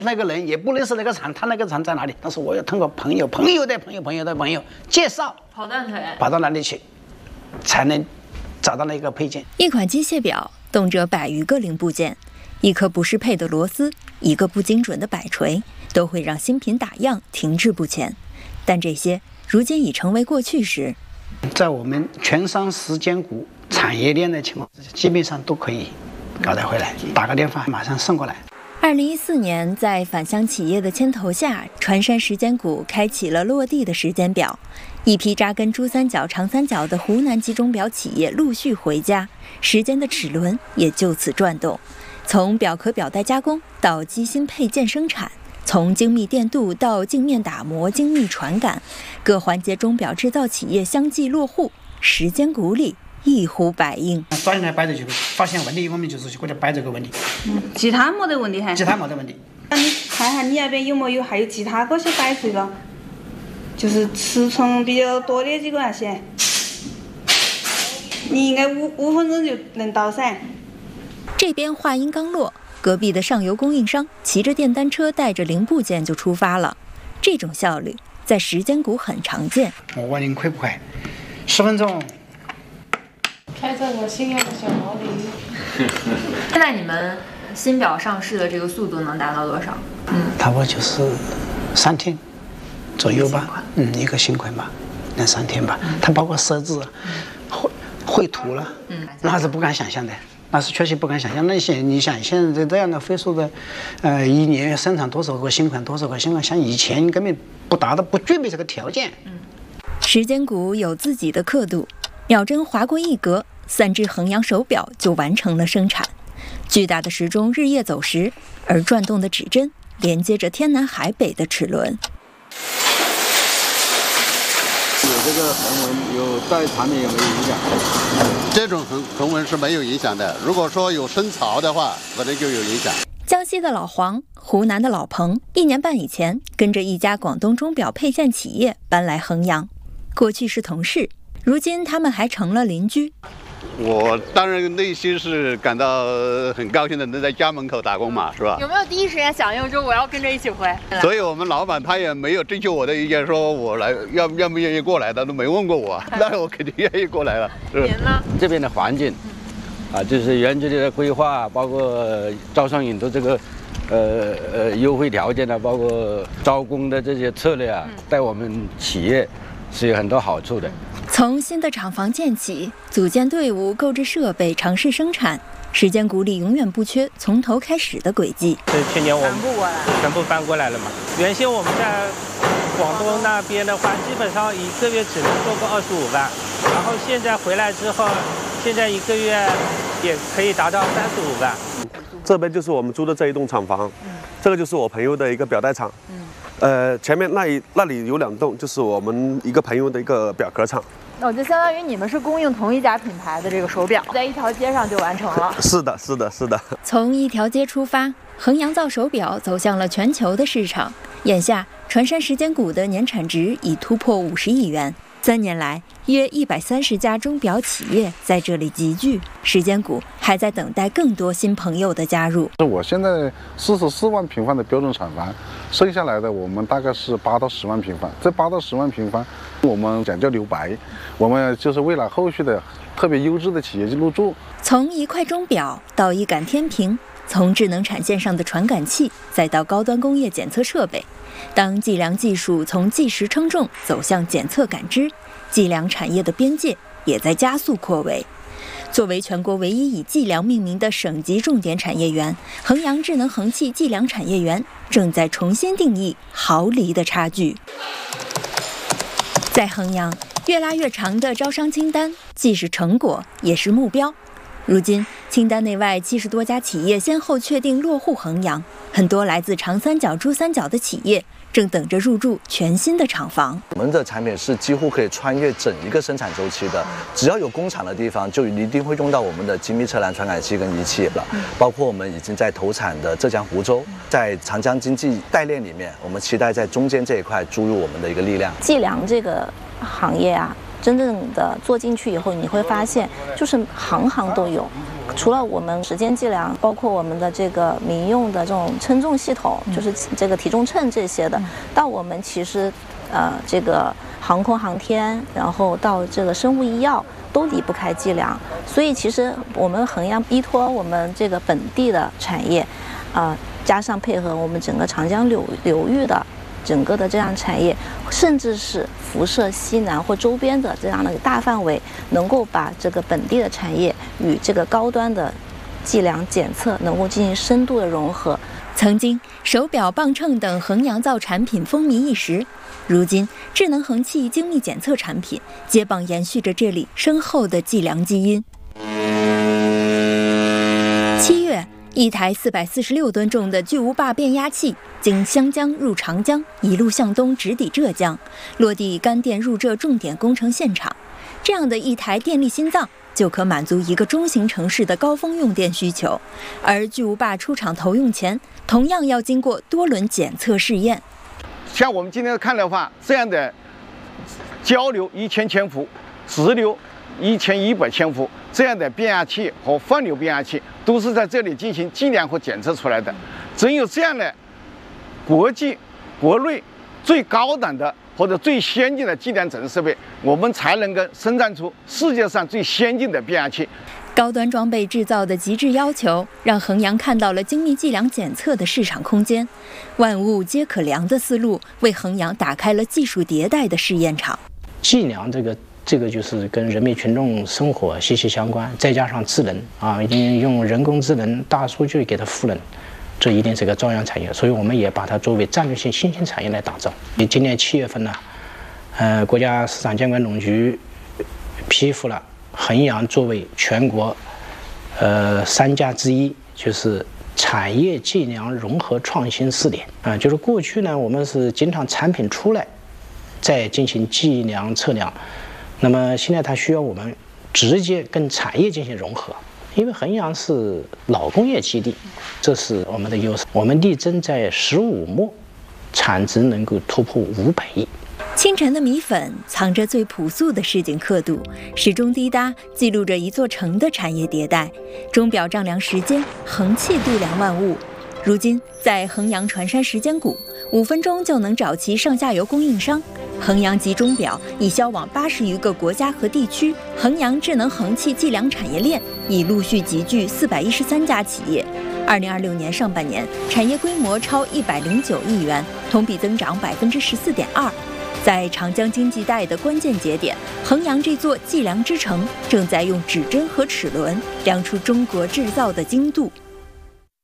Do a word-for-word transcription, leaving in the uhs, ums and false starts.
那个人也不认识那个厂，他那个厂在哪里？但是我要通过朋友、朋友的朋友、朋友的朋友介绍， 跑断腿， 跑到那里去，才能找到那个配件。 一款机械表动辄百余个零部件，一颗不适配的螺丝，一个不精准的摆锤，都会让新品打样停滞不前。但这些如今已成为过去时。 在我们全商时间股产业链的情况之下，基本上都可以搞得回来，打个电话马上送过来。 二零一四年，在返乡企业的牵头下，传山时间股开启了落地的时间表。一批扎根珠三角、长三角的湖南集钟表企业陆续回家，时间的齿轮也就此转动。从表壳表带加工到机芯配件生产，从精密电镀到镜面打磨、精密传感，各环节钟表制造企业相继落户，时间股里一呼百应。 抓进来摆着去，发现问题，我们就是去给它摆这个问题。 嗯，其他没得问题还？ 其他没得问题。 那你看下你那边有没有还有其他这些摆锤了？就是尺寸比较多的几个那些，你应该五五分钟就能到噻。 这边话音刚落，隔壁的上游供应商骑着电单车带着零部件就出发了。这种效率在时间股很常见。 我问您快不快？十分钟。 开这个新样的小毛驴。现在你们新表上市的这个速度能达到多少？ 嗯，差不多就是三天左右吧。嗯，一个新款吧，两三天吧。嗯、它包括设置、绘绘图了，嗯，那是不敢想象的。那是确实不敢想象。那些你想现在这样的飞速的，呃，一年生产多少个新款，多少个新款，像以前根本不达到，不具备这个条件。 嗯，时间股有自己的刻度，秒针划过一格，三只衡阳手表就完成了生产。巨大的时钟日夜走时，而转动的指针连接着天南海北的齿轮。 有这个横纹，有对产品有没有影响？ 这种横横纹是没有影响的。如果说有深槽的话，可能就有影响。 江西的老黄，湖南的老彭，一年半以前跟着一家广东钟表配件企业搬来衡阳，过去是同事，如今他们还成了邻居。 我当然内心是感到很高兴的，能在家门口打工嘛，是吧？ 有没有第一时间响应，说我要跟着一起回？ 所以我们老板他也没有征求我的意见，说我来要愿不愿意过来，他都没问过我，那我肯定愿意过来了。 您呢？ 这边的环境，啊，就是园区里的规划，包括招商引的这个，呃呃优惠条件呢，包括招工的这些策略啊，对我们企业是有很多好处的。 从新的厂房建起，组建队伍，购置设备，尝试生产，时间股里永远不缺从头开始的轨迹。 这去年我们全部搬过来了嘛。原先我们在广东那边的话，基本上一个月只能做个二十五万，然后现在回来之后，现在一个月也可以达到三十五万。 这边就是我们租的这一栋厂房，嗯、这个就是我朋友的一个表带厂。嗯、呃，前面那一那里有两栋，就是我们一个朋友的一个表壳厂。 那就相当于你们是供应同一家品牌的这个手表，在一条街上就完成了。 是的，是的，是的。 从一条街出发，衡阳造手表走向了全球的市场。眼下，传山时间股的年产值已突破五十亿元。三年来，约一百三十家钟表企业在这里集聚，时间股还在等待更多新朋友的加入。 我现在四十四万平方的标准厂房，剩下来的我们大概是八到十万平方。这八到十万平方，我们讲究留白，我们就是为了后续的特别优质的企业入驻。 从一块钟表到一杆天平，从智能产线上的传感器，再到高端工业检测设备。当计量技术从计时称重走向检测感知，计量产业的边界也在加速扩围。作为全国唯一以计量命名的省级重点产业园，衡阳智能衡器计量产业园正在重新定义毫厘的差距。在衡阳，越拉越长的招商清单既是成果也是目标。如今，清单内外七十多家企业先后确定落户衡阳，很多来自长三角、珠三角的企业正等着入驻全新的厂房。 我们的产品是几乎可以穿越整一个生产周期的，只要有工厂的地方，就一定会用到我们的精密测量传感器跟仪器了。包括我们已经在投产的浙江湖州，在长江经济带链里面，我们期待在中间这一块注入我们的一个力量。 计量这个行业啊，真正的做进去以后，你会发现，就是行行都有， 除了我们时间计量，包括我们的这个民用的这种称重系统，就是这个体重秤这些的，到我们其实，呃，这个航空航天，然后到这个生物医药都离不开计量。所以其实我们衡阳依托我们这个本地的产业，啊、呃，加上配合我们整个长江流流域的整个的这样产业，甚至是辐射西南或周边的这样的大范围，能够把这个本地的产业与这个高端的计量检测能够进行深度的融合。 曾经手表、磅秤等衡阳造产品风靡一时，如今智能衡器精密检测产品接棒延续着这里深厚的计量基因。七月，一台四百四十六吨重的巨无霸变压器经湘江入长江，一路向东直抵浙江，落地干电入浙重点工程现场。这样的一台电力心脏就可满足一个中型城市的高峰用电需求，而巨无霸出厂投用前，同样要经过多轮检测试验。 像我们今天看的话，这样的交流一千千伏，直流一千一百千伏，这样的变压器和放流变压器都是在这里进行计量和检测出来的。只有这样的国际、国内最高档的或者最先进的计量整治设备，我们才能够生产出世界上最先进的变压器。 高端装备制造的极致要求，让衡阳看到了精密计量检测的市场空间。万物皆可量的思路，为衡阳打开了技术迭代的试验场。 计量这个这个就是跟人民群众生活息息相关，再加上智能啊，应用人工智能、大数据给它赋能，这一定是个朝阳产业。所以我们也把它作为战略性新兴产业来打造。今年七月份呢，呃，国家市场监管总局批复了衡阳作为全国呃三家之一，就是产业计量融合创新试点啊、呃，就是过去呢，我们是经常产品出来再进行计量测量，那么现在它需要我们直接跟产业进行融合，因为衡阳是老工业基地，这是我们的优势。我们力争在十五末产值能够突破五百亿。 清晨的米粉藏着最朴素的市井刻度，始终滴答记录着一座城的产业迭代。钟表丈量时间，衡器度量万物。如今在衡阳船山时间谷，五分钟就能找齐上下游供应商。衡阳集钟表已销往八十余个国家和地区，衡阳智能衡器计量产业链已陆续集聚四百一十三家企业。二零二六年上半年，产业规模超一百零九亿元，同比增长百分之十四点二。在长江经济带的关键节点，衡阳这座计量之城正在用指针和齿轮量出中国制造的精度。